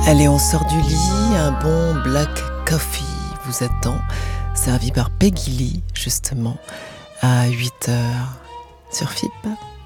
Allez, on sort du lit, un bon black coffee vous attend, servi par Peggy Lee, justement, à 8h sur FIP.